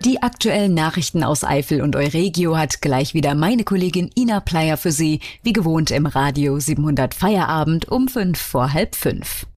Die aktuellen Nachrichten aus Eifel und Euregio hat gleich wieder meine Kollegin Ina Pleyer für Sie, wie gewohnt im Radio 700 Feierabend um 5 vor halb 5.